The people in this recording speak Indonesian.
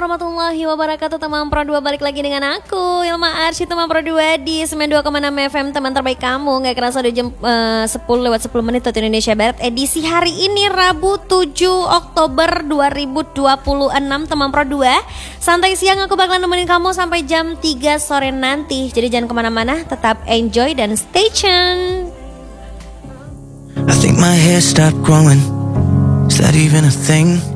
warahmatullahi wabarakatuh. Teman Pro 2 balik lagi dengan aku Ilma Arsy, teman Pro 2 di 92,6 FM. Teman terbaik kamu. Gak kerasa udah jam 10:10 waktu Indonesia Barat. Edisi hari ini Rabu 7 Oktober 2026. Teman Pro 2 santai siang, aku bakalan nemenin kamu sampai jam 3 sore nanti. Jadi jangan kemana-mana, tetap enjoy dan stay tune. I think my hair stopped growing. Is that even a thing?